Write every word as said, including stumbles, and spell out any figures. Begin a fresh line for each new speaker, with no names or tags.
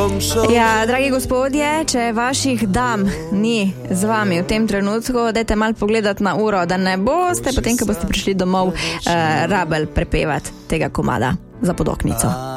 Ja, dragi gospodje, če vaših dam ni z vami v tem trenutku, dajte malo pogledati na uro, da ne boste, potem, ko boste prišli domov, uh, rabel prepevati tega komada za podoknico.